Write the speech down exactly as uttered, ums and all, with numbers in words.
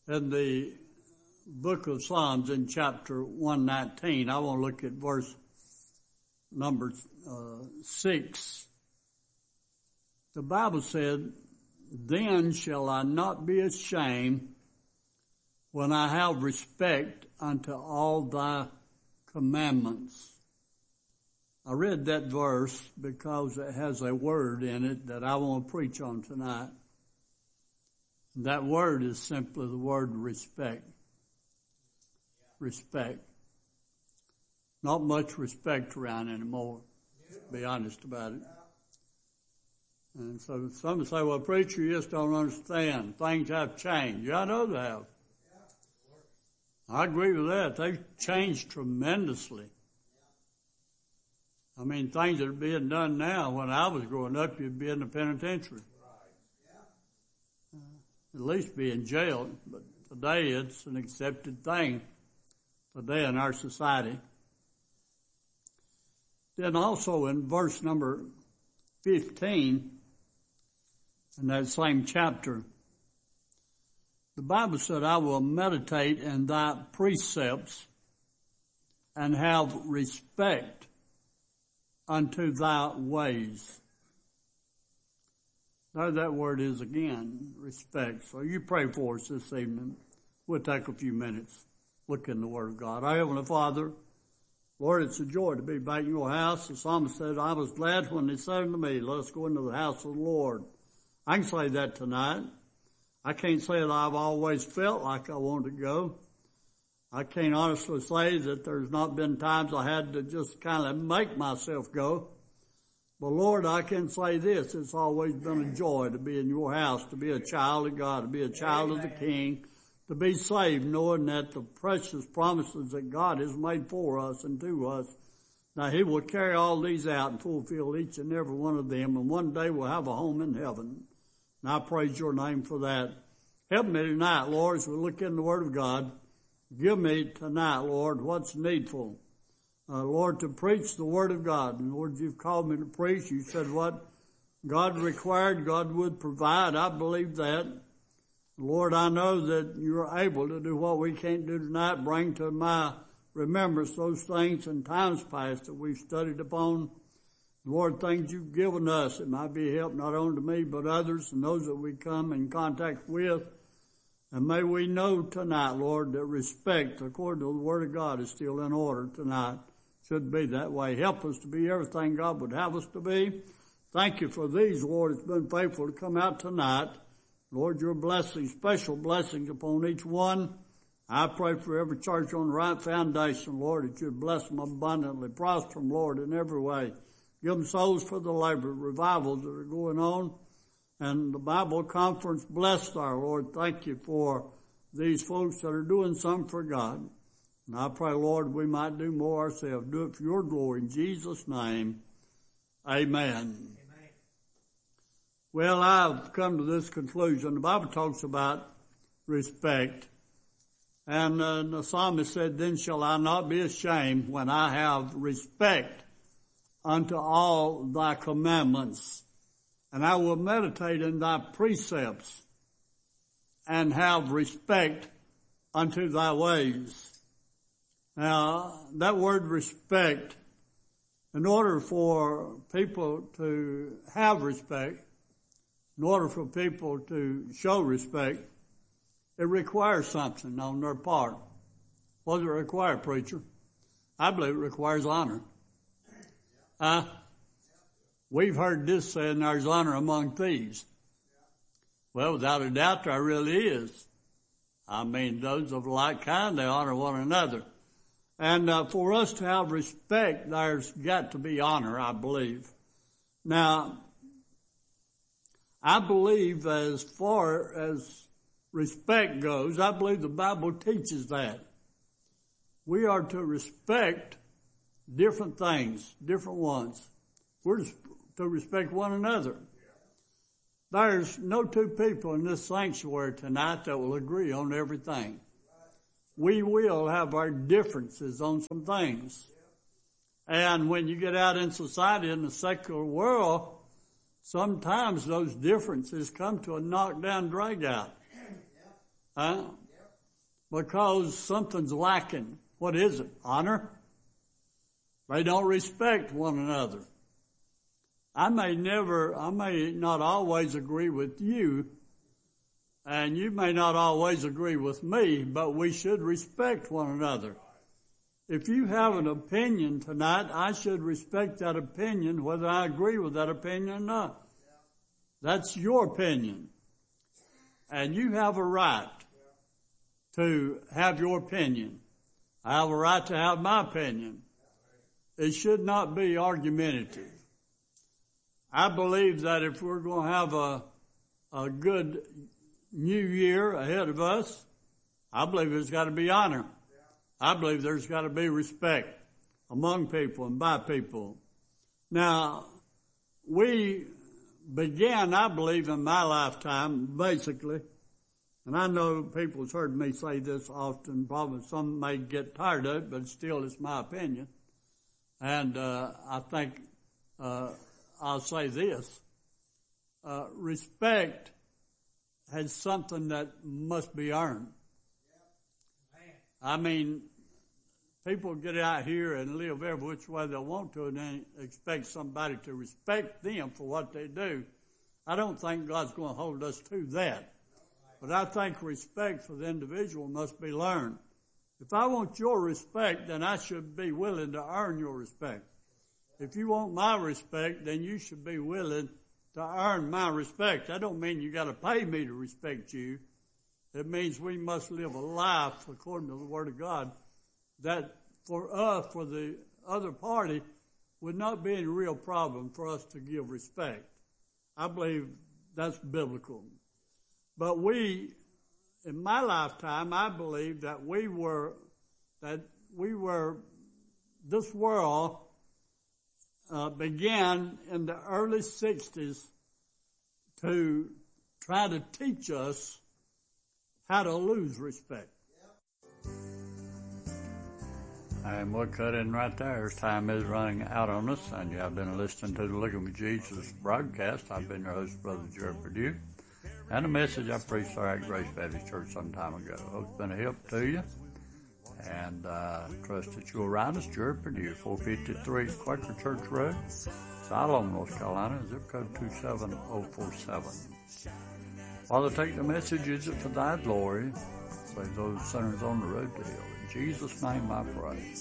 in the book of Psalms in chapter one nineteen. I want to look at verse number uh, six. The Bible said, "Then shall I not be ashamed when I have respect unto all thy commandments." I read that verse because it has a word in it that I want to preach on tonight. That word is simply the word respect. Respect. Not much respect around anymore, to be honest about it. And so some say, well, preacher, you just don't understand. Things have changed. Yeah, I know they have. I agree with that. They've changed tremendously. I mean, things that are being done now, when I was growing up, you'd be in the penitentiary. Uh, at least be in jail. But today it's an accepted thing today in our society. Then also in verse number fifteen, in that same chapter, the Bible said, "I will meditate in thy precepts and have respect unto thy ways." There that word is again, respect. So you pray for us this evening. We'll take a few minutes, look in the Word of God. Our Heavenly Father, Lord, it's a joy to be back in your house. The psalmist said, "I was glad when they said unto me, let us go into the house of the Lord." I can say that tonight. I can't say that I've always felt like I wanted to go. I can't honestly say that there's not been times I had to just kind of make myself go. But Lord, I can say this, it's always been a joy to be in your house, to be a child of God, to be a child of the King, to be saved, knowing that the precious promises that God has made for us and to us, now He will carry all these out and fulfill each and every one of them, and one day we'll have a home in heaven. And I praise your name for that. Help me tonight, Lord, as we look in the Word of God. Give me tonight, Lord, what's needful. Uh, Lord, to preach the Word of God. And Lord, you've called me to preach. You said what God required, God would provide. I believe that. Lord, I know that you're able to do what we can't do tonight. Bring to my remembrance those things in times past that we've studied upon. Lord, things you've given us. It might be a help not only to me, but others and those that we come in contact with. And may we know tonight, Lord, that respect, according to the Word of God, is still in order tonight. Should be that way. Help us to be everything God would have us to be. Thank you for these, Lord. It's been faithful to come out tonight. Lord, your blessings, special blessings upon each one. I pray for every church on the right foundation, Lord, that you'd bless them abundantly. Prosper them, Lord, in every way. Give them souls for the labor, revivals that are going on. And the Bible conference, bless our Lord. Thank you for these folks that are doing something for God. And I pray, Lord, we might do more ourselves. Do it for your glory. In Jesus' name, amen. Amen. Well, I've come to this conclusion. The Bible talks about respect. And uh, the psalmist said, "Then shall I not be ashamed when I have respect unto all thy commandments. And I will meditate in thy precepts and have respect unto thy ways." Now, that word respect, in order for people to have respect, in order for people to show respect, it requires something on their part. What does it require, preacher? I believe it requires honor. Uh, we've heard this saying, "There's honor among thieves." Well, without a doubt, there really is. I mean, those of like kind, they honor one another. And uh, for us to have respect, there's got to be honor, I believe. Now, I believe as far as respect goes, I believe the Bible teaches that. We are to respect different things, different ones. We're to respect one another. There's no two people in this sanctuary tonight that will agree on everything. We will have our differences on some things. And when you get out in society, in the secular world, sometimes those differences come to a knockdown, drag out. Huh? because something's lacking. What is it? Honor? They don't respect one another. I may never, I may not always agree with you, and you may not always agree with me, but we should respect one another. If you have an opinion tonight, I should respect that opinion, whether I agree with that opinion or not. That's your opinion. And you have a right to have your opinion. I have a right to have my opinion. It should not be argumentative. I believe that if we're going to have a, a good new year ahead of us, I believe there's got to be honor. I believe there's got to be respect among people and by people. Now, we began, I believe, in my lifetime, basically, and I know people have heard me say this often, probably some may get tired of it, but still it's my opinion. And uh, I think uh, I'll say this. Uh, respect has something that must be earned. I mean, people get out here and live every which way they want to and then expect somebody to respect them for what they do. I don't think God's going to hold us to that. But I think respect for the individual must be learned. If I want your respect, then I should be willing to earn your respect. If you want my respect, then you should be willing to earn my respect. That don't mean you got to pay me to respect you. It means we must live a life according to the Word of God that for us, for the other party, would not be any real problem for us to give respect. I believe that's biblical. But we, in my lifetime, I believe that we were, that we were, this world uh, began in the early sixties to try to teach us how to lose respect. And we'll cut in right there. Time is running out on us, and you have been listening to the Looking with Jesus broadcast. I've been your host, Brother Jared Perdue, and a message I preached there at Grace Baptist Church some time ago. Hope it's been a help to you, and uh, trust that you'll write us, Jared Perdue, four fifty-three Quaker Church Road, Siloam, North Carolina, zip code two seven oh four seven. Father, take the message, use it for thy glory. Save those sinners on the road to hell. In Jesus' name I pray.